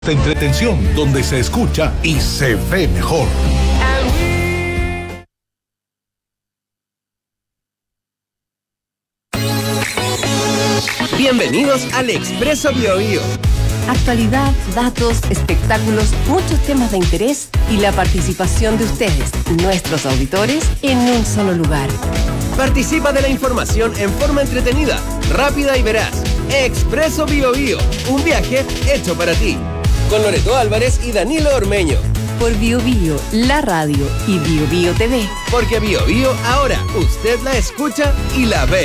Entretención, donde se escucha y se ve mejor. Bienvenidos al Expreso BioBio. Actualidad, datos, espectáculos, muchos temas de interés y la participación de ustedes, nuestros auditores, en un solo lugar. Participa de la información en forma entretenida, rápida y veraz. Expreso BioBio, un viaje hecho para ti. Con Loreto Álvarez y Danilo Ormeño. Por BioBio, la radio y BioBio TV. Porque BioBio ahora usted la escucha y la ve.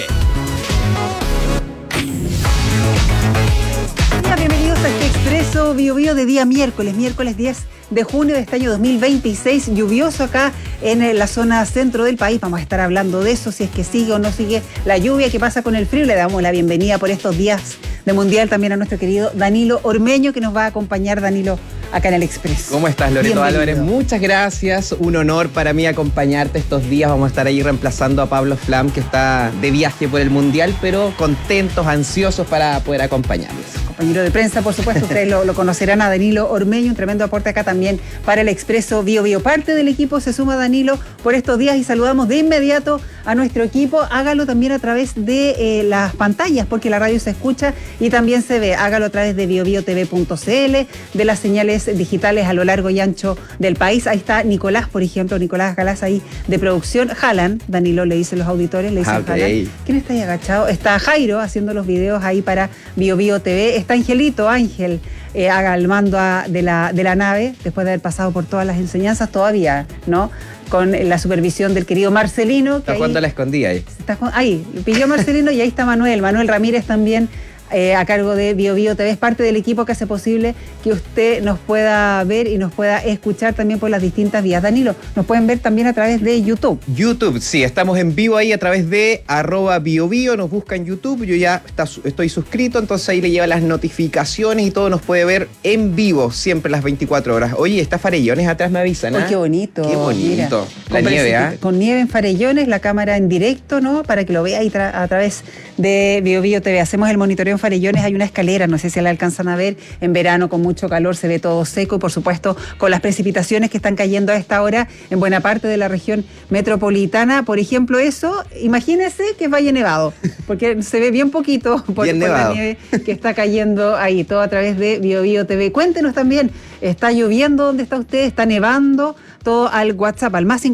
Bienvenidos a este Expreso BioBio de día miércoles 10 de junio de este año 2026, lluvioso acá en la zona centro del país. Vamos a estar hablando de eso, si es que sigue o no sigue la lluvia, qué pasa con el frío. Le damos la bienvenida por estos días de Mundial también a nuestro querido Danilo Ormeño, que nos va a acompañar, Danilo, acá en el Expreso. ¿Cómo estás, Loreto Álvarez? Muchas gracias, un honor para mí acompañarte estos días. Vamos a estar ahí reemplazando a Pablo Flam, que está de viaje por el Mundial, pero contentos, ansiosos para poder acompañarles. Compañero de prensa, por supuesto, ustedes lo conocerán a Danilo Ormeño, un tremendo aporte acá también para el Expreso BioBio. Parte del equipo se suma Danilo por estos días y saludamos de inmediato a nuestro equipo. Hágalo también a través de las pantallas, porque la radio se escucha y también se ve. Hágalo a través de biobiotv.cl, de las señales digitales a lo largo y ancho del país. Ahí está Nicolás, por ejemplo, Nicolás Galás ahí de producción. Jalan, Danilo le dicen los auditores, le dicen Jalan. ¿Quién está ahí agachado? Está Jairo haciendo los videos ahí para BioBio TV. Está Angelito, Ángel, al mando de la nave, después de haber pasado por todas las enseñanzas, todavía, ¿no? Con la supervisión del querido Marcelino. Está jugando a la escondida ahí. Ahí, pidió Marcelino y ahí está Manuel Ramírez también, a cargo de BioBio TV, es parte del equipo que hace posible que usted nos pueda ver y nos pueda escuchar también por las distintas vías. Danilo, nos pueden ver también a través de YouTube. YouTube, sí, estamos en vivo ahí a través de @BioBio, nos busca en YouTube, yo ya estoy suscrito, entonces ahí le lleva las notificaciones y todo nos puede ver en vivo, siempre las 24 horas. Oye, está Farellones atrás, me avisan, ¿eh? Qué bonito. Qué bonito. Mira, la nieve, ¿eh? Con nieve en Farellones, la cámara en directo, ¿no? Para que lo vea ahí a través de BioBio TV. Hacemos el monitoreo en Farellones, hay una escalera, no sé si la alcanzan a ver, en verano con mucho calor se ve todo seco y por supuesto con las precipitaciones que están cayendo a esta hora en buena parte de la región metropolitana. Por ejemplo, eso, imagínense que es Valle Nevado, porque se ve bien poquito por la nieve que está cayendo ahí, todo a través de BioBio TV. Cuéntenos también, ¿está lloviendo donde está usted? ¿Está nevando? Todo al WhatsApp, al más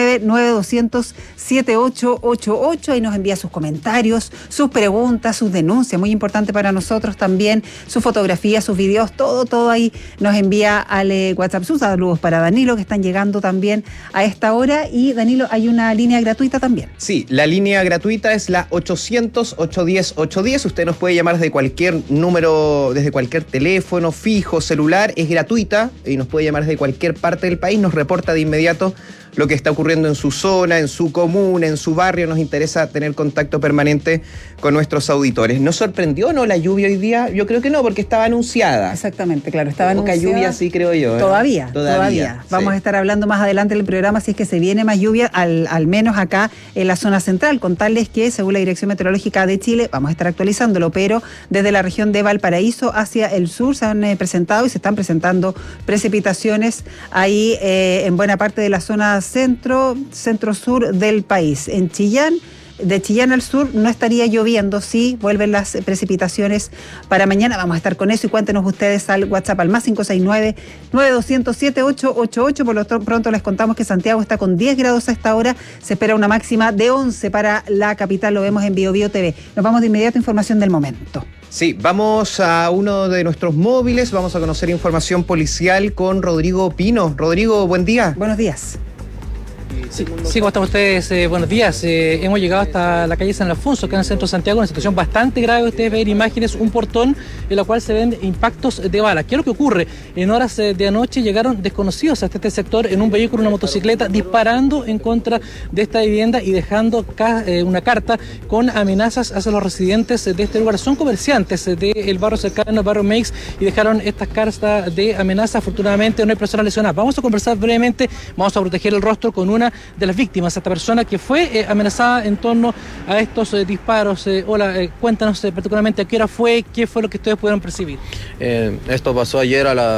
569-9200-7888. Ahí nos envía sus comentarios, sus preguntas, sus denuncias, muy importante para nosotros también, sus fotografías, sus videos, todo ahí nos envía al WhatsApp. Sus saludos para Danilo, que están llegando también a esta hora. Y Danilo, hay una línea gratuita también. Sí, la línea gratuita es la 800-810-810. Usted nos puede llamar desde cualquier número, desde cualquier teléfono fijo, celular, es gratuita y nos puede llamar desde cualquier parte del país, nos reporta de inmediato lo que está ocurriendo en su zona, en su comuna, en su barrio. Nos interesa tener contacto permanente con nuestros auditores. ¿Nos sorprendió, no, la lluvia hoy día? Yo creo que no, porque estaba anunciada. Exactamente, claro, estaba anunciada. Poca lluvia, sí, creo yo. Todavía. Sí. Vamos a estar hablando más adelante en el programa si es que se viene más lluvia, al menos acá en la zona central. Contarles que, según la Dirección Meteorológica de Chile, vamos a estar actualizándolo, pero desde la región de Valparaíso hacia el sur se han presentado y se están presentando precipitaciones ahí en buena parte de la zona centro-sur del país. En Chillán, de Chillán al sur no estaría lloviendo, sí, vuelven las precipitaciones para mañana. Vamos a estar con eso y cuéntenos ustedes al WhatsApp al más 569-9200-7888. Por lo pronto les contamos que Santiago está con 10 grados a esta hora, se espera una máxima de 11 para la capital, lo vemos en BioBio TV. Nos vamos de inmediato a información del momento. Sí, vamos a uno de nuestros móviles, vamos a conocer información policial con Rodrigo Pino. Rodrigo, buen día. Buenos días. Sí, ¿cómo están ustedes? Buenos días. Hemos llegado hasta la calle San Alfonso, acá en el centro de Santiago, una situación bastante grave. Ustedes ven imágenes, un portón en la cual se ven impactos de bala. ¿Qué es lo que ocurre? En horas de anoche llegaron desconocidos hasta este sector en un vehículo, una motocicleta, disparando en contra de esta vivienda y dejando una carta con amenazas hacia los residentes de este lugar. Son comerciantes del barrio cercano, el barrio Meix, y dejaron estas cartas de amenaza. Afortunadamente no hay personas lesionadas. Vamos a conversar brevemente, vamos a proteger el rostro con un una de las víctimas, esta persona que fue amenazada en torno a estos disparos. Hola, cuéntanos particularmente a qué hora fue, qué fue lo que ustedes pudieron percibir. Esto pasó ayer a